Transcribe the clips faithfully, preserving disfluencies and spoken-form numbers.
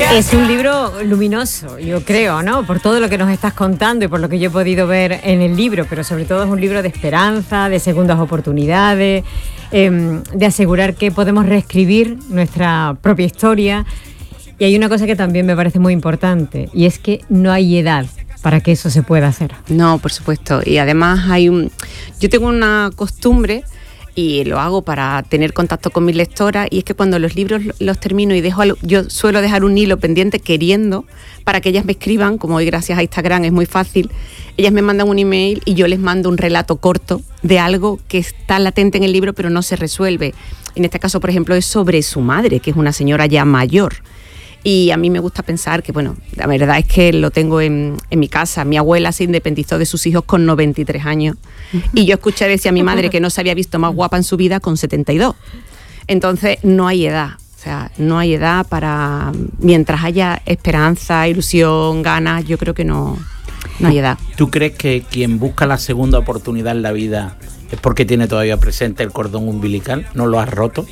Es un libro luminoso, yo creo, ¿no? Por todo lo que nos estás contando y por lo que yo he podido ver en el libro, pero sobre todo es un libro de esperanza, de segundas oportunidades, eh, de asegurar que podemos reescribir nuestra propia historia. Y hay una cosa que también me parece muy importante, y es que no hay edad para que eso se pueda hacer. No, por supuesto. Y además hay un... Yo tengo una costumbre, y lo hago para tener contacto con mis lectoras, y es que cuando los libros los termino y dejo, yo suelo dejar un hilo pendiente queriendo para que ellas me escriban, como hoy gracias a Instagram es muy fácil, ellas me mandan un email y yo les mando un relato corto de algo que está latente en el libro pero no se resuelve. En este caso, por ejemplo, es sobre su madre, que es una señora ya mayor. Y a mí me gusta pensar que, bueno, la verdad es que lo tengo en, en mi casa. Mi abuela se independizó de sus hijos con noventa y tres años. Uh-huh. Y yo escuché decir a mi madre que no se había visto más guapa en su vida con setenta y dos. Entonces, no hay edad. O sea, no hay edad para... Mientras haya esperanza, ilusión, ganas, yo creo que no, no hay edad. ¿Tú crees que quien busca la segunda oportunidad en la vida es porque tiene todavía presente el cordón umbilical? ¿No lo has roto?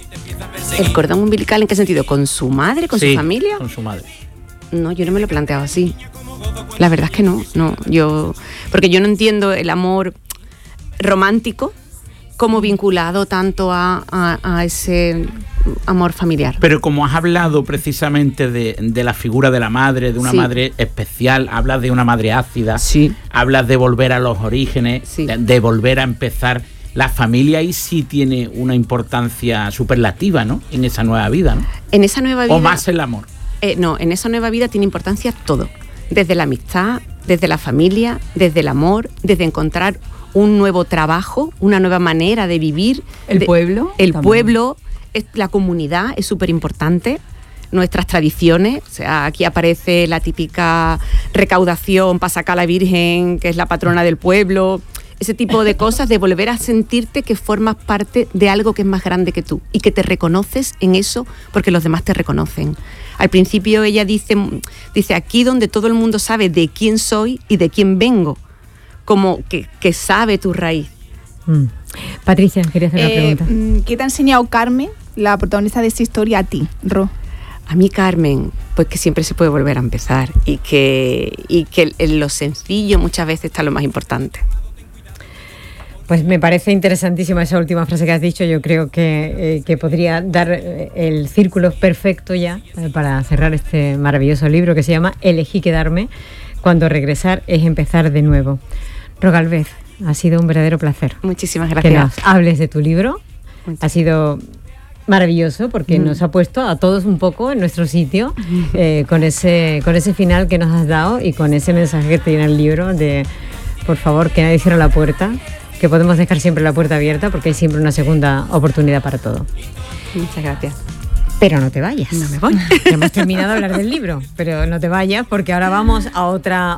¿El cordón umbilical en qué sentido? ¿Con su madre? ¿Con sí, su familia? Con su madre. No, yo no me lo he planteado así. La verdad es que no, no. Yo, porque yo no entiendo el amor romántico como vinculado tanto a, a, a ese amor familiar. Pero como has hablado precisamente de, de la figura de la madre, de una sí. madre especial, hablas de una madre ácida, sí. hablas de volver a los orígenes, sí. de, de volver a empezar. La familia ahí sí tiene una importancia superlativa, ¿no? En esa nueva vida, ¿no? En esa nueva vida... ¿O más el amor? Eh, no, en esa nueva vida tiene importancia todo. Desde la amistad, desde la familia, desde el amor, desde encontrar un nuevo trabajo, una nueva manera de vivir. ¿El de, pueblo? El también. pueblo, es, la comunidad es súper importante. Nuestras tradiciones, o sea, aquí aparece la típica recaudación para sacar a la Virgen, que es la patrona del pueblo... Ese tipo de cosas, de volver a sentirte que formas parte de algo que es más grande que tú y que te reconoces en eso porque los demás te reconocen. Al principio ella dice, dice aquí donde todo el mundo sabe de quién soy y de quién vengo, como que, que sabe tu raíz. Mm. Patricia, quería hacer una eh, pregunta. ¿Qué te ha enseñado Carmen, la protagonista de esta historia, a ti, Ro? A mí, Carmen, pues que siempre se puede volver a empezar y que, y que en lo sencillo muchas veces está lo más importante. Pues me parece interesantísima esa última frase que has dicho. Yo creo que, eh, que podría dar el círculo perfecto ya eh, para cerrar este maravilloso libro que se llama Elegí quedarme, cuando regresar es empezar de nuevo. Ro Gálvez, ha sido un verdadero placer. Muchísimas gracias. Que nos hables de tu libro. Muchas. Ha sido maravilloso porque mm. nos ha puesto a todos un poco en nuestro sitio eh, con, ese, con ese final que nos has dado y con ese mensaje que tiene el libro de, por favor, que nadie cierre la puerta, que podemos dejar siempre la puerta abierta porque hay siempre una segunda oportunidad para todo. Muchas gracias. Pero no te vayas. No me voy. Ya hemos terminado de hablar del libro, pero no te vayas porque ahora vamos a otra